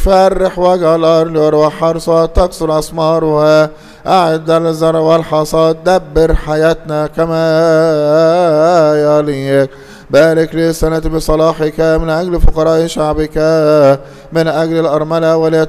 فرح وجه الأرض وارواح حرصها تكسر أثمارها. أعد الزرع والحصاد، دبر حياتنا كما يليق. بارك لي السنة بصلاحك من أجل فقراء شعبك، من أجل الأرملة واليتامى